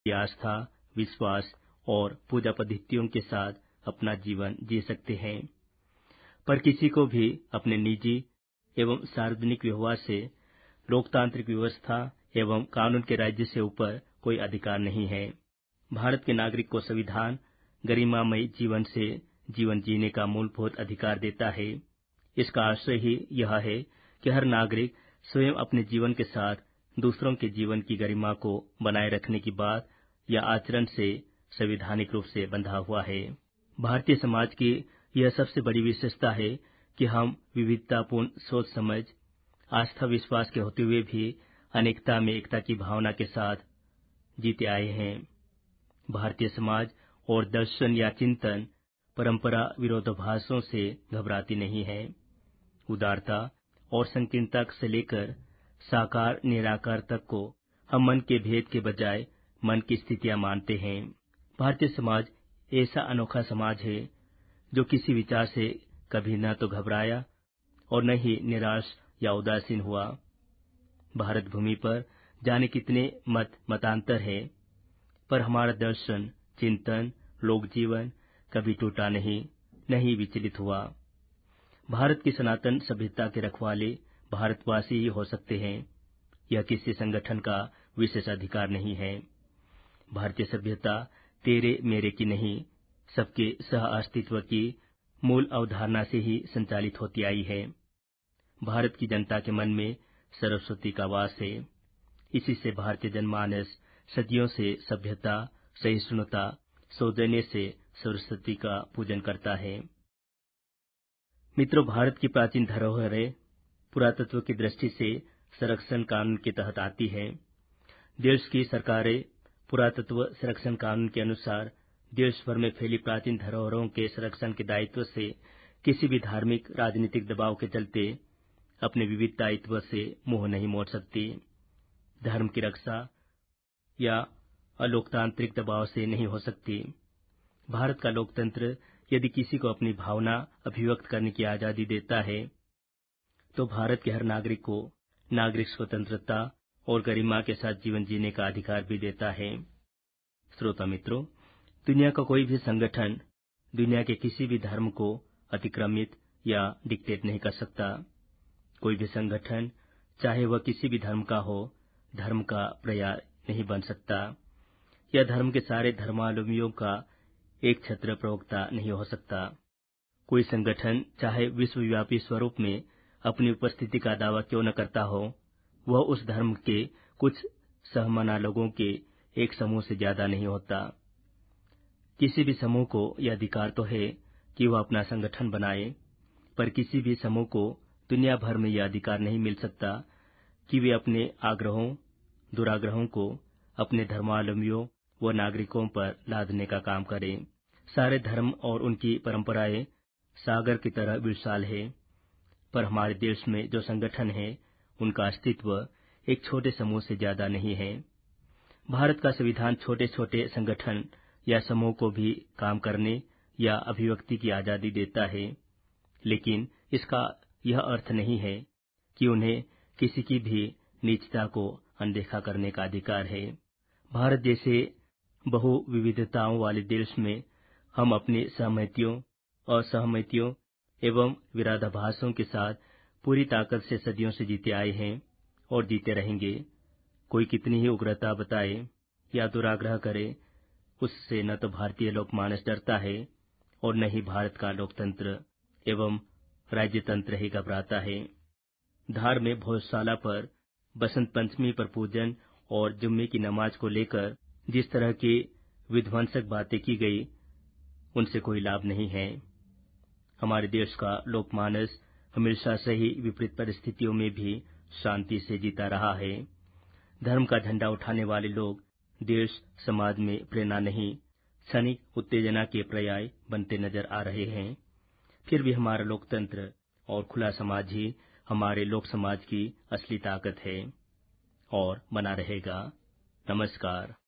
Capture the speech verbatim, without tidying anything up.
की आस्था, विश्वास और पूजा पद्धतियों के साथ अपना जीवन जी सकते हैं। पर किसी को भी अपने निजी एवं सार्वजनिक व्यवहार से लोकतांत्रिक व्यवस्था एवं कानून के राज्य से ऊपर कोई अधिकार नहीं है। भारत के नागरिक को संविधान गरिमामय जीवन से जीवन जीने का मूलभूत अधिकार देता है। इसका आशय ही यह है कि हर नागरिक स्वयं अपने जीवन के साथ दूसरों के जीवन की गरिमा को बनाए रखने की बात या आचरण से संवैधानिक रूप से बंधा हुआ है। भारतीय समाज की यह सबसे बड़ी विशेषता है कि हम विविधतापूर्ण सोच समझ, आस्था विश्वास के होते हुए भी अनेकता में एकता की भावना के साथ जीते आए हैं। भारतीय समाज और दर्शन या चिंतन परंपरा विरोधाभासों से घबराती नहीं है। उदारता और संकीर्णता से लेकर साकार निराकार तक को हम मन के भेद के बजाय मन की स्थितियां मानते हैं। भारतीय समाज ऐसा अनोखा समाज है जो किसी विचार से कभी न तो घबराया और न ही निराश या उदासीन हुआ। भारत भूमि पर जाने कितने मत मतांतर है, पर हमारा दर्शन, चिंतन, लोक जीवन कभी टूटा नहीं, नहीं विचलित हुआ। भारत की सनातन सभ्यता के रखवाले भारतवासी ही हो सकते हैं। यह किसी संगठन का विशेष अधिकार नहीं है। भारतीय सभ्यता तेरे मेरे की नहीं, सबके सह अस्तित्व की मूल अवधारणा से ही संचालित होती आई है। भारत की जनता के मन में सरस्वती का वास है। इसी से भारतीय जनमानस सदियों से सभ्यता, सहिष्णुता, सौजन्य से सरस्वती का पूजन करता है। मित्रों, भारत की प्राचीन धरोहरें पुरातत्व की दृष्टि से संरक्षण कानून के तहत आती है। देश की सरकारें पुरातत्व संरक्षण कानून के अनुसार देश भर में फैली प्राचीन धरोहरों के संरक्षण के दायित्व से किसी भी धार्मिक राजनीतिक दबाव के चलते अपने विविध दायित्व से मुंह नहीं मोड़ सकती। धर्म की रक्षा या अलोकतांत्रिक दबाव से नहीं हो सकती। भारत का लोकतंत्र यदि किसी को अपनी भावना अभिव्यक्त करने की आजादी देता है, तो भारत के हर नागरिक को नागरिक स्वतंत्रता और गरिमा के साथ जीवन जीने का अधिकार भी देता है। श्रोता मित्रों, दुनिया का कोई भी संगठन दुनिया के किसी भी धर्म को अतिक्रमित या डिक्टेट नहीं कर सकता। कोई भी संगठन, चाहे वह किसी भी धर्म का हो, धर्म का पर्याय नहीं बन सकता या धर्म के सारे धर्मावलंबियों का एक छत्र प्रवक्ता नहीं हो सकता। कोई संगठन चाहे विश्वव्यापी स्वरूप में अपनी उपस्थिति का दावा क्यों न करता हो, वह उस धर्म के कुछ सहमना लोगों के एक समूह से ज्यादा नहीं होता। किसी भी समूह को यह अधिकार तो है कि वह अपना संगठन बनाए, पर किसी भी समूह को दुनिया भर में यह अधिकार नहीं मिल सकता कि वे अपने आग्रहों, दुराग्रहों को अपने धर्मावलंबियों व नागरिकों पर लादने का काम करें। सारे धर्म और उनकी परंपराएं सागर की तरह विशाल है, पर हमारे देश में जो संगठन है, उनका अस्तित्व एक छोटे समूह से ज्यादा नहीं है। भारत का संविधान छोटे छोटे संगठन या समूह को भी काम करने या अभिव्यक्ति की आजादी देता है, लेकिन इसका यह अर्थ नहीं है कि उन्हें किसी की भी नीचता को अनदेखा करने का अधिकार है। भारत जैसे बहु विविधताओं वाले देश में हम अपनी सहमतियों, असहमतियों एवं विरोधाभासों के साथ पूरी ताकत से सदियों से जीते आए हैं और जीते रहेंगे। कोई कितनी ही उग्रता बताए या दुराग्रह करे, उससे न तो भारतीय लोकमानस डरता है और न ही भारत का लोकतंत्र एवं राज्यतंत्र ही घबराता है। धार में भोजशाला पर बसंत पंचमी पर पूजन और जुम्मे की नमाज को लेकर जिस तरह की विध्वंसक बातें की गई, उनसे कोई लाभ नहीं है। हमारे देश का लोकमानस हमेशा से ही विपरीत परिस्थितियों में भी शांति से जीता रहा है। धर्म का झंडा उठाने वाले लोग देश समाज में प्रेरणा नहीं, क्षणिक उत्तेजना के पर्याय बनते नजर आ रहे हैं। फिर भी हमारा लोकतंत्र और खुला समाज ही हमारे लोक समाज की असली ताकत है और बना रहेगा। नमस्कार।